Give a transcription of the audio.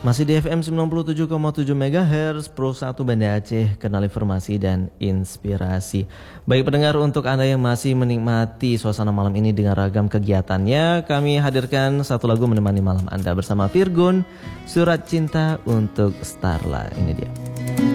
Masih di FM 97,7 MHz Pro 1 Banda Aceh, kenal informasi dan inspirasi. Baik pendengar, untuk Anda yang masih menikmati suasana malam ini dengan ragam kegiatannya, kami hadirkan satu lagu menemani malam Anda bersama Virgun, Surat Cinta untuk Starla. Ini dia.